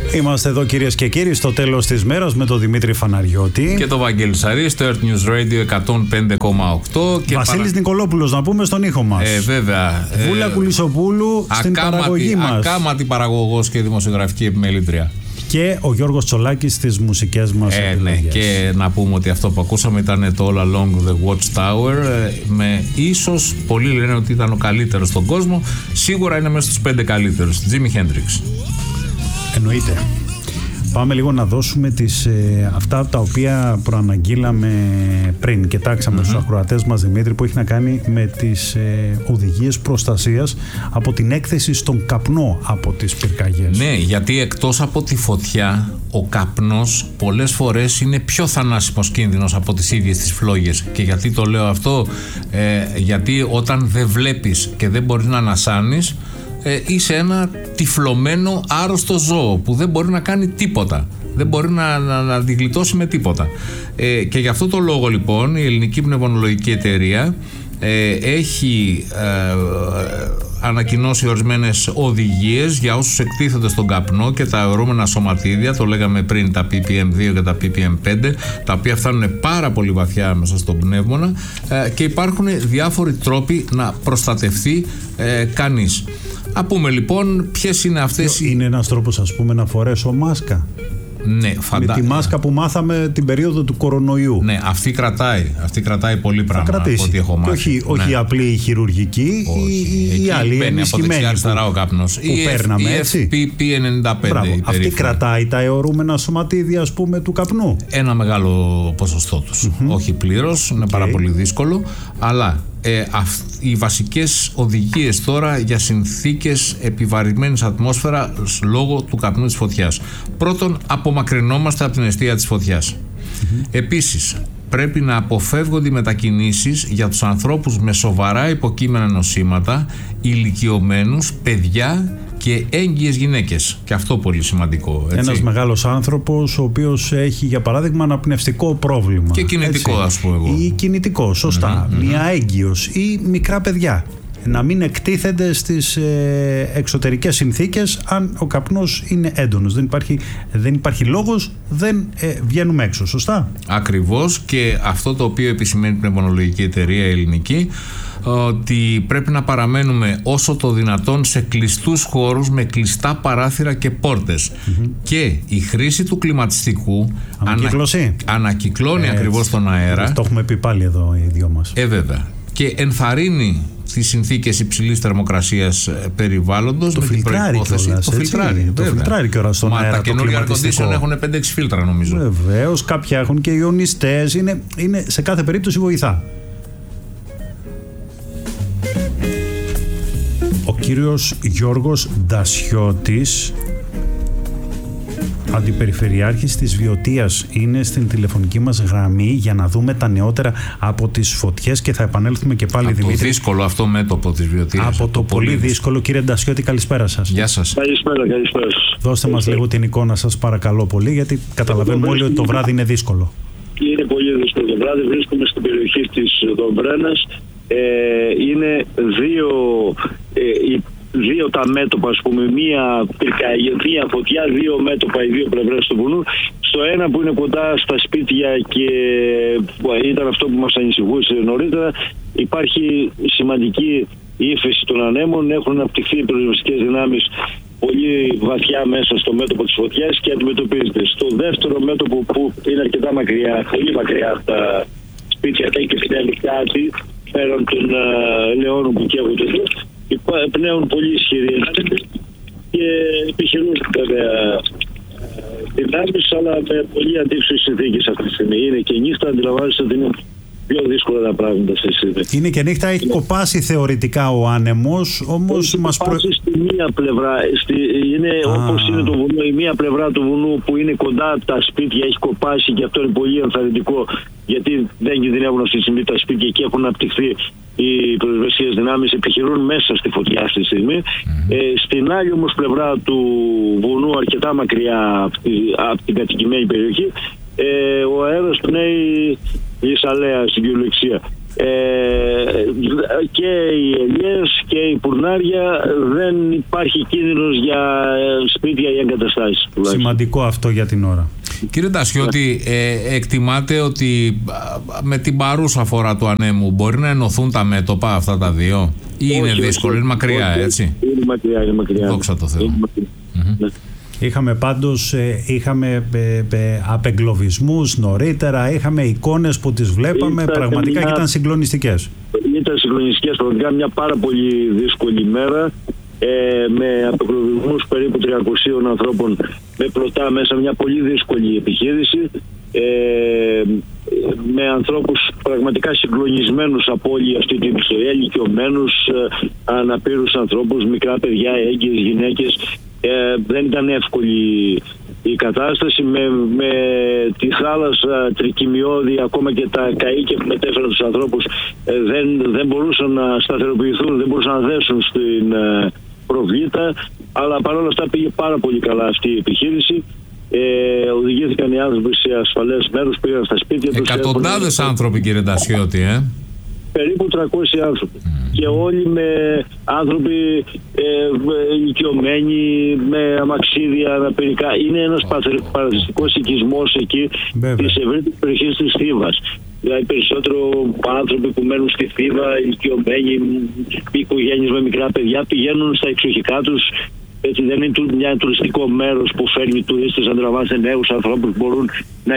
Είμαστε εδώ, κυρίες και κύριοι, στο τέλος της μέρας με τον Δημήτρη Φαναριώτη και τον Βαγγέλη Σαρή στο Earth News Radio 105,8. Βασίλης Νικολόπουλος, να πούμε, στον ήχο μας. Βέβαια. Βούλα Κουλισοπούλου στην παραγωγή μας. Ακάματη παραγωγός και δημοσιογραφική επιμελήτρια. Και ο Γιώργος Τσολάκης στις μουσικές μας επιλογές. Ναι. Και να πούμε ότι αυτό που ακούσαμε ήταν το All Along the Watchtower. Με ίσως, πολλοί λένε ότι ήταν ο καλύτερος στον κόσμο. Σίγουρα είναι μέσα στους 5 καλύτερους. Jimi Hendrix. Εννοείται. Πάμε λίγο να δώσουμε αυτά τα οποία προαναγγείλαμε πριν. Κοιτάξαμε στους ακροατές μας, Δημήτρη, που έχει να κάνει με τις οδηγίες προστασίας από την έκθεση στον καπνό από τις πυρκαγιές. Ναι, γιατί εκτός από τη φωτιά, ο καπνός πολλές φορές είναι πιο θανάσιμος κίνδυνος από τις ίδιες τις φλόγες. Και γιατί το λέω αυτό? Γιατί όταν δεν βλέπεις και δεν μπορείς να ανασάνεις, είσαι ένα τυφλωμένο άρρωστο ζώο που δεν μπορεί να κάνει τίποτα. Δεν μπορεί να τη γλιτώσει με τίποτα. Και γι' αυτό το λόγο, λοιπόν, η Ελληνική Πνευμονολογική Εταιρεία έχει ανακοινώσει ορισμένες οδηγίες για όσους εκτίθενται στον καπνό και τα αιωρούμενα σωματίδια, το λέγαμε πριν, τα ppm2 και τα ppm5, τα οποία φτάνουν πάρα πολύ βαθιά μέσα στον πνεύμονα, και υπάρχουν διάφοροι τρόποι να προστατευτεί κανείς. Να πούμε λοιπόν ποιες είναι αυτές. Είναι ένας τρόπος, ας πούμε, να φορέσω μάσκα. Ναι, με τη μάσκα που μάθαμε την περίοδο του κορονοϊού. Ναι, αυτή κρατάει πολύ πράγμα από ό,τι έχω μάθει. Όχι απλή χειρουργική, η άλλη ενισχυμένη αριστερά ο καπνός. Που παίρναμε, έτσι. FFP95. Αυτή κρατάει τα αιωρούμενα σωματίδια, ας πούμε, του καπνού. Ένα μεγάλο ποσοστό τους. Όχι πλήρως, είναι πάρα πολύ δύσκολο, αλλά οι βασικές οδηγίες τώρα για συνθήκες επιβαρημένης ατμόσφαιρα λόγω του καπνού της φωτιάς. Πρώτον, απομακρυνόμαστε από την εστία της φωτιάς. Επίσης, πρέπει να αποφεύγονται οι μετακινήσεις για τους ανθρώπους με σοβαρά υποκείμενα νοσήματα, ηλικιωμένους, παιδιά και έγκυες γυναίκες. Και αυτό πολύ σημαντικό. Έτσι. Ένας μεγάλος άνθρωπος ο οποίος έχει, για παράδειγμα, αναπνευστικό πρόβλημα. Και κινητικό, έτσι, ας πω εγώ. Ή κινητικό, σωστά. Μια έγκυος ή μικρά παιδιά. Να μην εκτίθενται στις εξωτερικές συνθήκες αν ο καπνός είναι έντονος. Δεν υπάρχει λόγος, δεν βγαίνουμε έξω, σωστά. Ακριβώς, και αυτό το οποίο επισημαίνει η Πνευμονολογική Εταιρεία Ελληνική, ότι πρέπει να παραμένουμε όσο το δυνατόν σε κλειστούς χώρους με κλειστά παράθυρα και πόρτες. Και η χρήση του κλιματιστικού ανακυκλώνει ακριβώς τον αέρα. Το έχουμε πει πάλι εδώ οι δυο μας. Βέβαια. Και ενθαρρύνει τις συνθήκες υψηλής θερμοκρασίας περιβάλλοντος. Το φιλτράρει κιόλας. Το φιλτράρει κιόλας στον αέρα. Τα καινούργια air condition έχουν 5-6 φίλτρα, νομίζω. Βεβαίως, κάποια έχουν και ιονιστές. Είναι σε κάθε περίπτωση βοηθά. Ο κύριος Γιώργος Ντασιώτης, αντιπεριφερειάρχης της Βιωτίας, είναι στην τηλεφωνική μας γραμμή για να δούμε τα νεότερα από τις φωτιές και θα επανέλθουμε και πάλι, Δημήτρη. Από το δύσκολο αυτό μέτωπο της Βιωτίας. Από το πολύ δύσκολο. Κύριε Ντασιώτη, καλησπέρα σας. Γεια σας. Καλησπέρα. Δώστε μας λίγο την εικόνα σας, παρακαλώ πολύ, γιατί καταλαβαίνουμε όλοι ότι το βράδυ είναι δύσκολο. Είναι πολύ δύσκολο το βράδυ. Βρίσκομαι στην περιοχή της Δομβρένας. Είναι δύο τα μέτωπα, ας πούμε, μία φωτιά, δύο μέτωπα, οι δύο πλευρές του βουνού. Στο ένα που είναι κοντά στα σπίτια και ήταν αυτό που μας ανησυχούσε νωρίτερα, υπάρχει σημαντική ύφεση των ανέμων, έχουν αναπτυχθεί οι πυροσβεστικές δυνάμεις πολύ βαθιά μέσα στο μέτωπο της φωτιάς και αντιμετωπίζεται. Στο δεύτερο μέτωπο, που είναι αρκετά μακριά, πολύ μακριά από τα σπίτια και φτιάχνει κάτι πέραν των λεώνων που καίγονται εδώ, πνέουν πολύ ισχυροί και επιχειρούν βέβαια δυνάμεις, αλλά με πολύ αντίξωες συνθήκες αυτή τη στιγμή. Είναι και νύχτα, αντιλαμβάνεστε ότι είναι πιο δύσκολα τα πράγματα στη στιγμή. Είναι και νύχτα, έχει κοπάσει θεωρητικά ο άνεμος, όμως μας κοπάσει στη μία πλευρά. Είναι όπως είναι το βουνό, η μία πλευρά του βουνού που είναι κοντά από τα σπίτια έχει κοπάσει και αυτό είναι πολύ ενθαρρυντικό, γιατί δεν κινδυνεύουν αυτή τη στιγμή τα σπίτια και έχουν αναπτυχθεί οι πυροσβεστικές δυνάμεις, επιχειρούν μέσα στη φωτιά αυτή τη στιγμή. Στην άλλη όμως πλευρά του βουνού, αρκετά μακριά από την κατοικημένη περιοχή, ο αέρας πνέει λυσαλέα στην κυριολεξία. και οι ελιές και οι πουρνάρια, δεν υπάρχει κίνδυνος για σπίτια ή εγκαταστάσεις. Σημαντικό αυτό για την ώρα. Κύριε Ντασιώτη, εκτιμάτε ότι με την παρούσα φορά του ανέμου μπορεί να ενωθούν τα μέτωπα αυτά τα δύο, ή είναι δύσκολο, είναι μακριά, έτσι? Είναι μακριά. Δόξα τω Θεώ. Είχαμε πάντως απεγκλωβισμούς νωρίτερα, είχαμε εικόνες που τις βλέπαμε πραγματικά και ήταν συγκλονιστικές. Ήταν συγκλονιστικές, πραγματικά μια πάρα πολύ δύσκολη μέρα, με απεγκλωβισμούς περίπου 300 ανθρώπων με πλωτά μέσα, μια πολύ δύσκολη επιχείρηση, με ανθρώπους πραγματικά συγκλονισμένους από όλη αυτή την ιστορία, ηλικιωμένους, αναπήρους ανθρώπους, μικρά παιδιά, έγκυες γυναίκες. Δεν ήταν εύκολη η κατάσταση, με τη θάλασσα τρικυμιώδη, ακόμα και τα καΐκια που μετέφεραν τους ανθρώπους δεν μπορούσαν να σταθεροποιηθούν, δεν μπορούσαν να δέσουν στην προβλήτα, αλλά παρόλα αυτά πήγε πάρα πολύ καλά αυτή η επιχείρηση. Οδηγήθηκαν οι άνθρωποι σε ασφαλές μέρους, πήγαν στα σπίτια τους. Εκατοντάδες άνθρωποι, κύριε Ντασιώτη, περίπου 300 άνθρωποι. Και όλοι με άνθρωποι ηλικιωμένοι, με αμαξίδια, αναπηρικά. Είναι ένας παραδειστικός οικισμός εκεί της ευρύτερης περιοχής της Θήβας. Δηλαδή περισσότερο άνθρωποι που μένουν στη Θήβα, ηλικιωμένοι, οικογένειες με μικρά παιδιά, πηγαίνουν στα εξοχικά τους. Έτσι, δεν είναι μια τουριστικό μέρος που φέρνει τουρίστες, αντιλαμβάνεστε, νέους ανθρώπους που μπορούν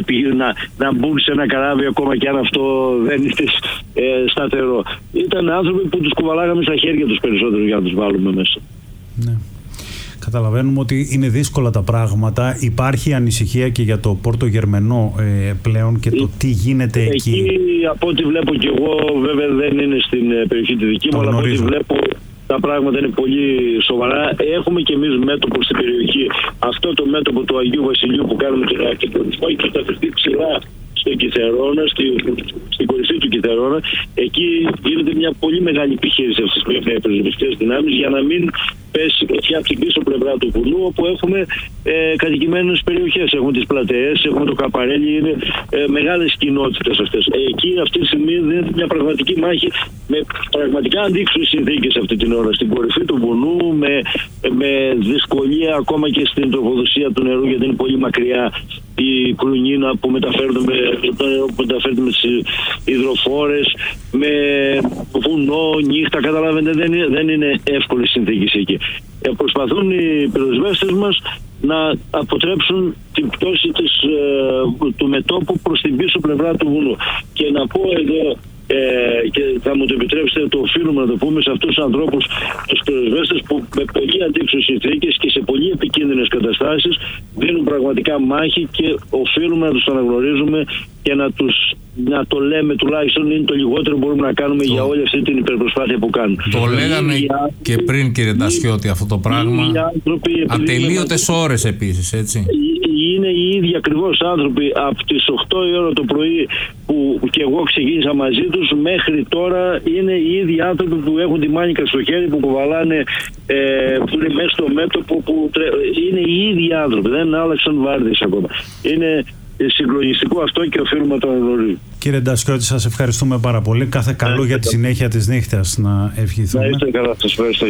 να μπουν σε ένα καράβι, ακόμα και αν αυτό δεν είναι σταθερό. Ήταν άνθρωποι που τους κουβαλάγαμε στα χέρια τους περισσότερο για να τους βάλουμε μέσα. Ναι. Καταλαβαίνουμε ότι είναι δύσκολα τα πράγματα. Υπάρχει ανησυχία και για το Πόρτο Γερμενό πλέον και το τι γίνεται εκεί. Εκεί, από ό,τι βλέπω και εγώ, βέβαια δεν είναι στην περιοχή τη δική μου, αλλά από ό,τι βλέπω τα πράγματα είναι πολύ σοβαρά. Έχουμε και εμείς μέτωπο στην περιοχή. Αυτό το μέτωπο του Αγίου Βασιλείου που κάνουμε τον αρχιτεκτονισμό έχει καταφερθεί ψηλά στον Κιθερώνα, στην κορυφή του Κιθερώνα. Εκεί γίνεται μια πολύ μεγάλη επιχείρηση αυτής της πυροσβεστικές δυνάμεις για να μην πέσει από την πίσω πλευρά του βουνού, όπου έχουμε κατοικημένες περιοχές. Έχουμε τις πλατεές, έχουμε το Καπαρέλι, είναι μεγάλες κοινότητες αυτές. Εκεί αυτή τη στιγμή δίνεται μια πραγματική μάχη με πραγματικά αντίξωες συνθήκες αυτή την ώρα. Στην κορυφή του βουνού, με δυσκολία ακόμα και στην τροφοδοσία του νερού, γιατί είναι πολύ μακριά η κρουνίνα που μεταφέρεται με τις υδροφόρες, με βουνό, νύχτα, καταλάβετε, δεν είναι εύκολες συνθήκες εκεί. Προσπαθούν οι πυροσβέστες μας να αποτρέψουν την πτώση του μετώπου προς την πίσω πλευρά του βουνού. Και να πω εδώ, και θα μου το επιτρέψετε, το οφείλουμε να το πούμε σε αυτούς τους ανθρώπους, τους πυροσβέστες, που με πολύ αντίξωες συνθήκες και σε πολύ επικίνδυνες καταστάσεις δίνουν πραγματικά μάχη, και οφείλουμε να τους αναγνωρίζουμε και να το λέμε, τουλάχιστον είναι το λιγότερο που μπορούμε να κάνουμε για όλη αυτή την υπερπροσπάθεια που κάνουν. Το λέγαμε και πριν, κύριε Ντασιώτη, αυτό το πράγμα. Ατελείωτες ώρες επίσης, έτσι. Είναι οι ίδιοι ακριβώς άνθρωποι από τις 8 η ώρα το πρωί που και εγώ ξεκίνησα μαζί τους, μέχρι τώρα είναι οι ίδιοι άνθρωποι που έχουν τη μάνικα στο χέρι, που κουβαλάνε, που είναι μέσα στο μέτωπο, είναι οι ίδιοι άνθρωποι, δεν άλλαξαν βάρδιες ακόμα. Είναι συγκλονιστικό αυτό και οφείλουμε να το αναγνωρίζουμε. Κύριε Ντασιώτη, σας ευχαριστούμε πάρα πολύ. Κάθε καλό για τη συνέχεια της νύχτας να ευχηθούμε. Να είστε καλά, σας ευχαριστώ.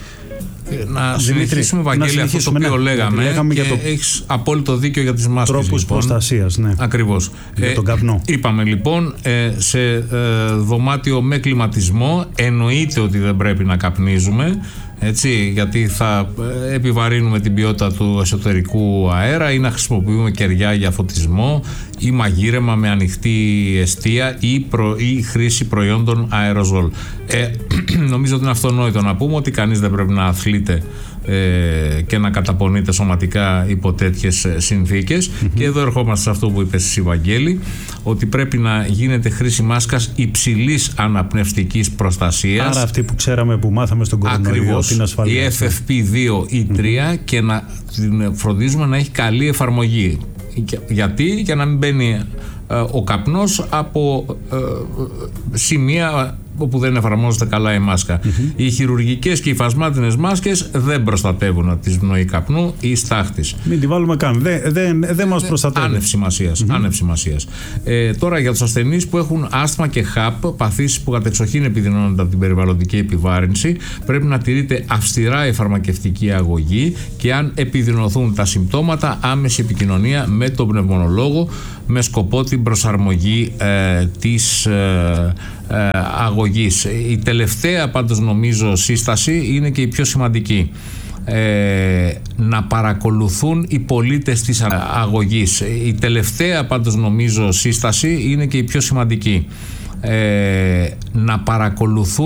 Να συνεχίσουμε, Βαγγέλη, αυτό το οποίο λέγαμε και έχεις απόλυτο δίκιο για τις μάσκες. Τρόπους προστασίας, ναι. Ακριβώς. Για τον καπνό. Είπαμε λοιπόν, σε δωμάτιο με κλιματισμό εννοείται ότι δεν πρέπει να καπνίζουμε, έτσι, γιατί θα επιβαρύνουμε την ποιότητα του εσωτερικού αέρα, ή να χρησιμοποιούμε κεριά για φωτισμό ή μαγείρεμα με ανοιχτή εστία ή χρήση προϊόντων αεροζόλ. Νομίζω ότι είναι αυτονόητο να πούμε ότι κανείς δεν πρέπει να αθλείται και να καταπονείται σωματικά υπό τέτοιες συνθήκες. Και εδώ ερχόμαστε σε αυτό που είπες εσύ, Βαγγέλη, ότι πρέπει να γίνεται χρήση μάσκας υψηλής αναπνευστικής προστασίας. Άρα αυτή που ξέραμε, που μάθαμε στον κορονοϊό, την ασφαλεία. Η FFP2 ή 3 και να την φροντίζουμε να έχει καλή εφαρμογή. Γιατί? Για να μην μπαίνει ο καπνός από σημεία όπου δεν εφαρμόζεται καλά η μάσκα. Οι χειρουργικές και οι φασμάτινες μάσκες δεν προστατεύουν από τη εισπνοή καπνού ή στάχτης. Μην τη βάλουμε καν. Δεν μας προστατεύει. Άνευ σημασίας. Τώρα για τους ασθενείς που έχουν άσθμα και ΧΑΠ, παθήσεις που κατεξοχήν επιδεινώνονται από την περιβαλλοντική επιβάρυνση, πρέπει να τηρείται αυστηρά η φαρμακευτική αγωγή και αν επιδεινωθούν τα συμπτώματα, άμεση επικοινωνία με τον πνευμονολόγο με σκοπό την προσαρμογή της αγωγής. Η τελευταία πάντως νομίζω σύσταση είναι και η πιο σημαντική. Να παρακολουθούν οι πολίτες της αγωγής. Η τελευταία πάντως νομίζω σύσταση είναι και η πιο σημαντική. Να παρακολουθούν